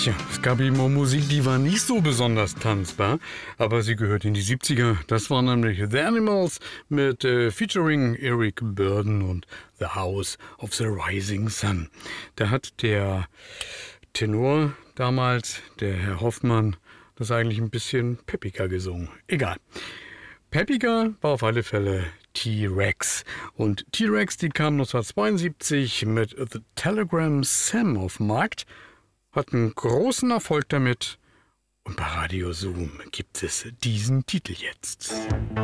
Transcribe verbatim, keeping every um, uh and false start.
Tja, es gab eben auch Musik, die war nicht so besonders tanzbar, aber sie gehört in die siebziger. Das waren nämlich The Animals mit äh, featuring Eric Burdon und The House of the Rising Sun. Da hat der Tenor damals, der Herr Hoffmann, das eigentlich ein bisschen peppiger gesungen. Egal. Peppiger war auf alle Fälle T-Rex. Und T-Rex, die kam neunzehnhundertzweiundsiebzig mit The Telegram Sam auf den Markt, hatten großen Erfolg damit und bei Radio Zoom gibt es diesen Titel jetzt.